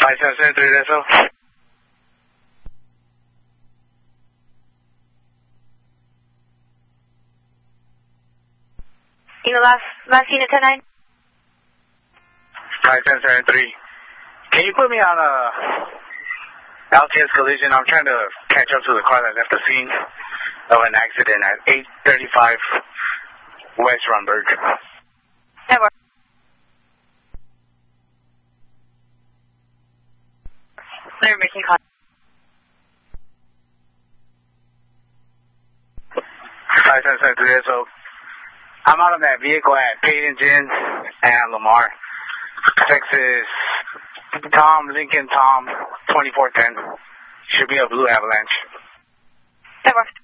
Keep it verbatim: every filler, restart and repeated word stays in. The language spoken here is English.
five seven seven three, that's all. You last, last unit ten nine? five seven seven three. Can you put me on a L T S collision? I'm trying to catch up to the car that left the scene of an accident at eight thirty-five West Runberg. Never. They're making contact. five seven seven three, so I'm out of that vehicle at Peyton Gin and Lamar. Texas Tom, Lincoln Tom, twenty-four ten. Should be a blue Avalanche. Never.